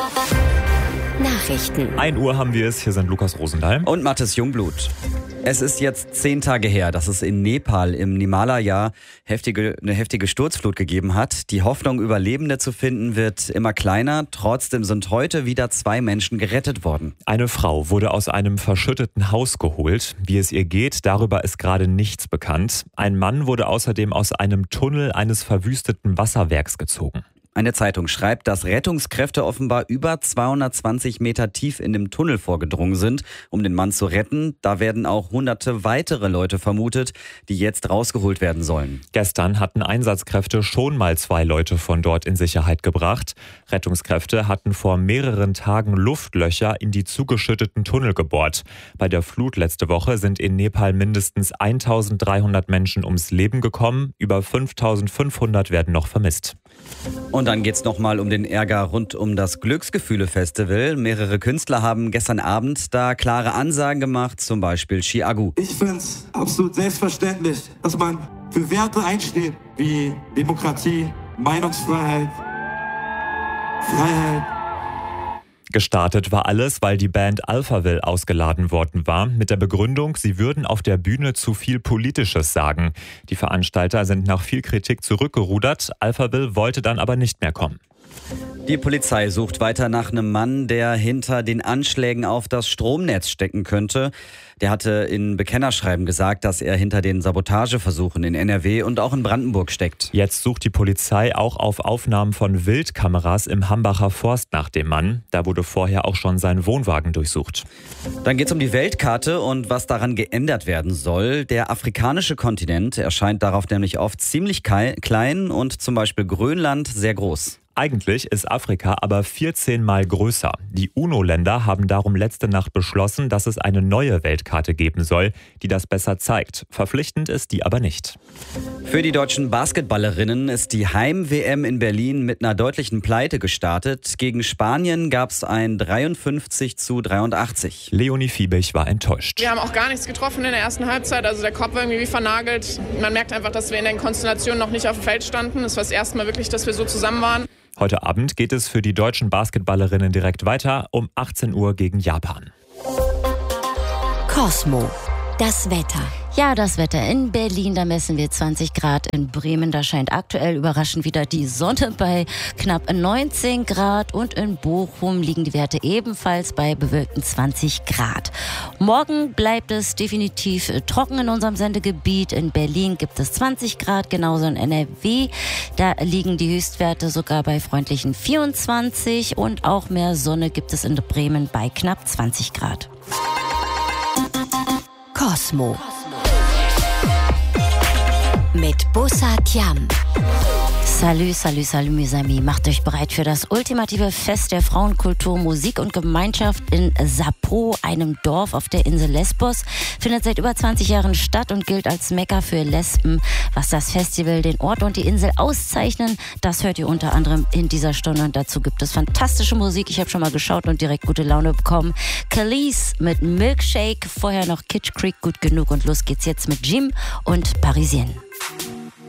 Nachrichten. 1 Uhr haben wir es. Hier sind Lukas Rosendahl und Mathis Jungblut. Es ist jetzt 10 Tage her, dass es in Nepal im Himalaya eine heftige Sturzflut gegeben hat. Die Hoffnung, Überlebende zu finden, wird immer kleiner. Trotzdem sind heute wieder 2 Menschen gerettet worden. Eine Frau wurde aus einem verschütteten Haus geholt. Wie es ihr geht, darüber ist gerade nichts bekannt. Ein Mann wurde außerdem aus einem Tunnel eines verwüsteten Wasserwerks gezogen. Eine Zeitung schreibt, dass Rettungskräfte offenbar über 220 Meter tief in dem Tunnel vorgedrungen sind, um den Mann zu retten. Da werden auch hunderte weitere Leute vermutet, die jetzt rausgeholt werden sollen. Gestern hatten Einsatzkräfte schon mal 2 Leute von dort in Sicherheit gebracht. Rettungskräfte hatten vor mehreren Tagen Luftlöcher in die zugeschütteten Tunnel gebohrt. Bei der Flut letzte Woche sind in Nepal mindestens 1300 Menschen ums Leben gekommen. Über 5500 werden noch vermisst. Und dann geht's nochmal um den Ärger rund um das Glücksgefühle-Festival. Mehrere Künstler haben gestern Abend da klare Ansagen gemacht, zum Beispiel Chiagu. Ich finde es absolut selbstverständlich, dass man für Werte einsteht, wie Demokratie, Meinungsfreiheit, Freiheit. Gestartet war alles, weil die Band Alphaville ausgeladen worden war, mit der Begründung, sie würden auf der Bühne zu viel Politisches sagen. Die Veranstalter sind nach viel Kritik zurückgerudert. Alphaville wollte dann aber nicht mehr kommen. Die Polizei sucht weiter nach einem Mann, der hinter den Anschlägen auf das Stromnetz stecken könnte. Der hatte in Bekennerschreiben gesagt, dass er hinter den Sabotageversuchen in NRW und auch in Brandenburg steckt. Jetzt sucht die Polizei auch auf Aufnahmen von Wildkameras im Hambacher Forst nach dem Mann. Da wurde vorher auch schon sein Wohnwagen durchsucht. Dann geht es um die Weltkarte und was daran geändert werden soll. Der afrikanische Kontinent erscheint darauf nämlich oft ziemlich klein und zum Beispiel Grönland sehr groß. Eigentlich ist Afrika aber 14 Mal größer. Die UNO-Länder haben darum letzte Nacht beschlossen, dass es eine neue Weltkarte geben soll, die das besser zeigt. Verpflichtend ist die aber nicht. Für die deutschen Basketballerinnen ist die Heim-WM in Berlin mit einer deutlichen Pleite gestartet. Gegen Spanien gab es ein 53:83. Leonie Fiebig war enttäuscht. Wir haben auch gar nichts getroffen in der ersten Halbzeit. Also der Kopf war irgendwie wie vernagelt. Man merkt einfach, dass wir in den Konstellationen noch nicht auf dem Feld standen. Es war das erste Mal wirklich, dass wir so zusammen waren. Heute Abend geht es für die deutschen Basketballerinnen direkt weiter um 18 Uhr gegen Japan. Cosmo. Das Wetter. Ja, das Wetter in Berlin, da messen wir 20 Grad. In Bremen, da scheint aktuell überraschend wieder die Sonne bei knapp 19 Grad. Und in Bochum liegen die Werte ebenfalls bei bewölkten 20 Grad. Morgen bleibt es definitiv trocken in unserem Sendegebiet. In Berlin gibt es 20 Grad, genauso in NRW. Da liegen die Höchstwerte sogar bei freundlichen 24. Und auch mehr Sonne gibt es in Bremen bei knapp 20 Grad. Cosmo. Mit Bussard Yam. Salut, mes amis. Macht euch bereit für das ultimative Fest der Frauenkultur, Musik und Gemeinschaft in Sappho, einem Dorf auf der Insel Lesbos. Findet seit über 20 Jahren statt und gilt als Mekka für Lesben. Was das Festival, den Ort und die Insel auszeichnen, das hört ihr unter anderem in dieser Stunde. Und dazu gibt es fantastische Musik. Ich habe schon mal geschaut und direkt gute Laune bekommen. Khalees mit Milkshake, vorher noch Kitsch Creek, gut genug. Und los geht's jetzt mit Jim und Parisienne.